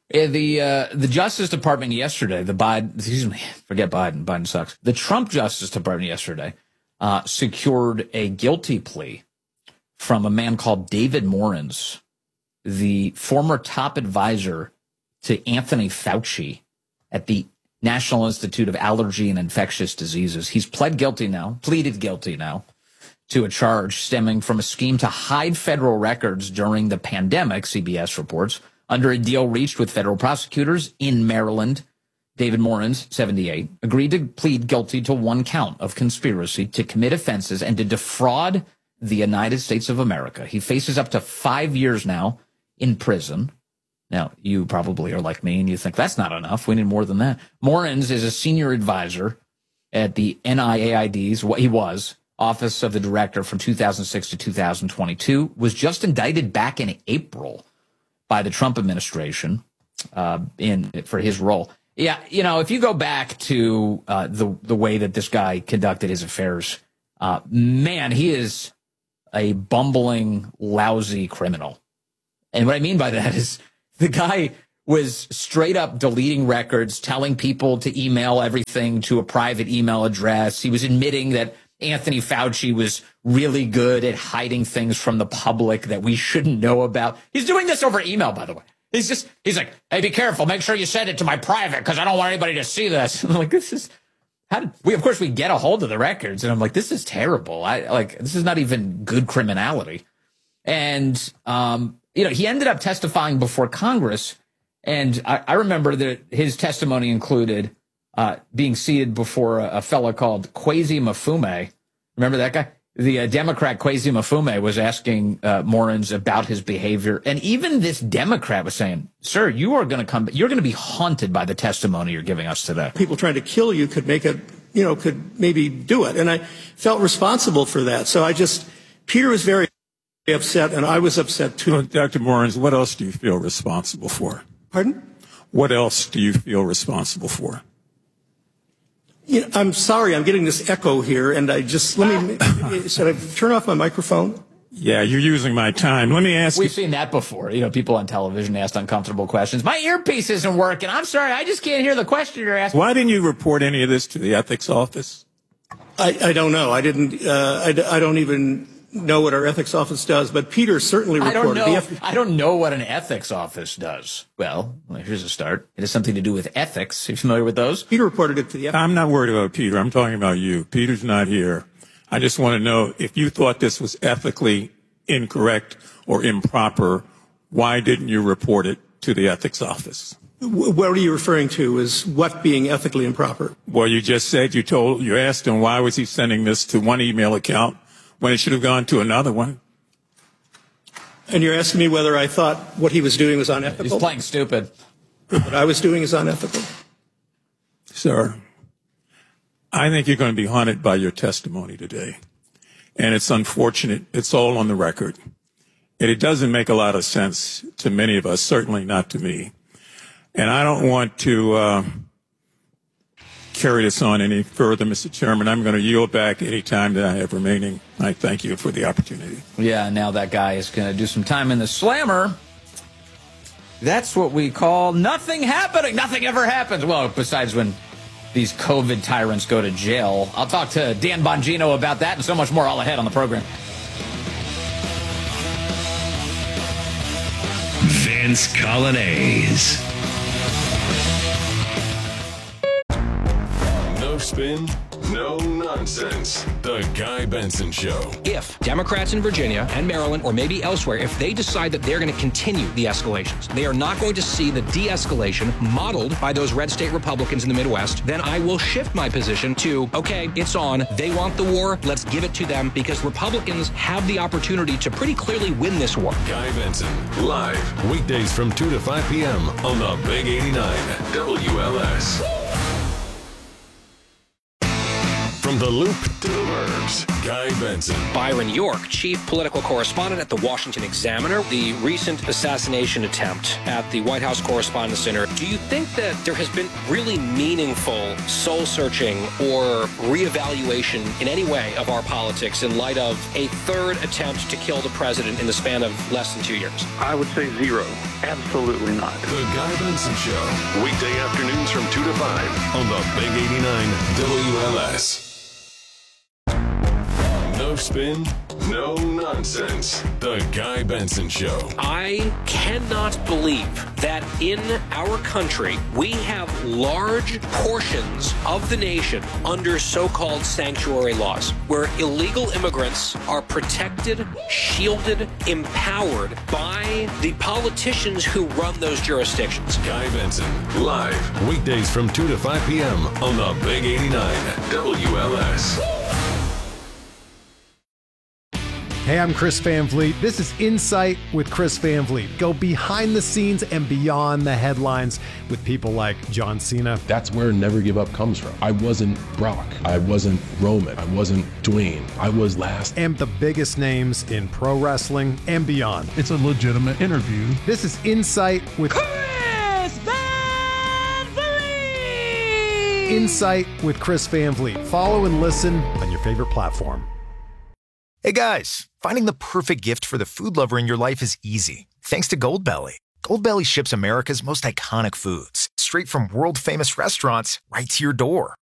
The Justice Department yesterday, forget Biden. Biden sucks. The Trump Justice Department yesterday secured a guilty plea from a man called David Morans, the former top advisor to Anthony Fauci at the National Institute of Allergy and Infectious Diseases. He's pleaded guilty now to a charge stemming from a scheme to hide federal records during the pandemic, CBS reports. Under a deal reached with federal prosecutors in Maryland, David Morans, 78, agreed to plead guilty to one count of conspiracy to commit offenses and to defraud the United States of America. He faces up to 5 years now in prison. Now, you probably are like me and you think that's not enough. We need more than that. Morans is a senior advisor at the NIAID's, what he was, Office of the Director from 2006 to 2022, was just indicted back in April by the Trump administration for his role. Yeah, if you go back to the way that this guy conducted his affairs, man, he is a bumbling, lousy criminal. And what I mean by that is the guy was straight up deleting records, telling people to email everything to a private email address. He was admitting that Anthony Fauci was really good at hiding things from the public that we shouldn't know about. He's doing this over email, by the way. He's like, hey, be careful. Make sure you send it to my private because I don't want anybody to see this. And I'm like, of course we get a hold of the records. And I'm like, this is terrible. This is not even good criminality. And, he ended up testifying before Congress. And I remember that his testimony included being seated before a fellow called Kwesi Mfume. Remember that guy? The Democrat Kwesi Mfume was asking Morans about his behavior. And even this Democrat was saying, sir, you're going to be haunted by the testimony you're giving us today. People trying to kill you could could maybe do it. And I felt responsible for that. So Peter was very upset and I was upset too. Well, Dr. Morans, what else do you feel responsible for? Pardon? What else do you feel responsible for? I'm sorry, I'm getting this echo here, and should I turn off my microphone? Yeah, you're using my time. Let me ask We've seen that before. People on television asked uncomfortable questions. My earpiece isn't working. I'm sorry, I just can't hear the question you're asking. Why didn't you report any of this to the ethics office? I don't know. I didn't. I don't even know what our ethics office does, but Peter certainly reported. I don't know what an ethics office does. Well, here's a start. It has something to do with ethics. Are you familiar with those? Peter reported it to the ethics. I'm not worried about Peter. I'm talking about you. Peter's not here. I just want to know if you thought this was ethically incorrect or improper, why didn't you report it to the ethics office? What are you referring to as what being ethically improper? Well, you just said you asked him why was he sending this to one email account when it should have gone to another one. And you're asking me whether I thought what he was doing was unethical? He's playing stupid. What I was doing is unethical. Sir, I think you're going to be haunted by your testimony today. And it's unfortunate. It's all on the record. And it doesn't make a lot of sense to many of us, certainly not to me. And I don't want to carry this on any further, Mr. Chairman. I'm going to yield back any time that I have remaining. I thank you for the opportunity. Yeah, now that guy is going to do some time in the slammer. That's what we call nothing happening. Nothing ever happens. Well, besides when these COVID tyrants go to jail. I'll talk to Dan Bongino about that and so much more all ahead on the program. Vince Coglianese. No spin, no nonsense. The Guy Benson Show. If Democrats in Virginia and Maryland, or maybe elsewhere, if they decide that they're going to continue the escalations, they are not going to see the de-escalation modeled by those red state Republicans in the Midwest, then I will shift my position to, okay, it's on. They want the war. Let's give it to them, because Republicans have the opportunity to pretty clearly win this war. Guy Benson, live, weekdays from 2 to 5 p.m. on the Big 89 WLS. From the Loop to the nerves. Guy Benson. Byron York, chief political correspondent at the Washington Examiner. The recent assassination attempt at the White House Correspondents' Center. Do you think that there has been really meaningful soul-searching or reevaluation in any way of our politics in light of a third attempt to kill the president in the span of less than 2 years? I would say zero. Absolutely not. The Guy Benson Show. Weekday afternoons from 2 to 5 on the Big 89 WLS. No spin, no nonsense. The Guy Benson Show. I cannot believe that in our country we have large portions of the nation under so-called sanctuary laws, where illegal immigrants are protected, shielded, empowered by the politicians who run those jurisdictions. Guy Benson, live, weekdays from 2 to 5 p.m. on the Big 89 WLS. Hey, I'm Chris Van Vliet. This is Insight with Chris Van Vliet. Go behind the scenes and beyond the headlines with people like John Cena. That's where Never Give Up comes from. I wasn't Brock. I wasn't Roman. I wasn't Dwayne. I was last. And the biggest names in pro wrestling and beyond. It's a legitimate interview. This is Insight with Chris Van Vliet. Insight with Chris Van Vliet. Follow and listen on your favorite platform. Hey guys, finding the perfect gift for the food lover in your life is easy. Thanks to Goldbelly. Goldbelly ships America's most iconic foods straight from world-famous restaurants right to your door.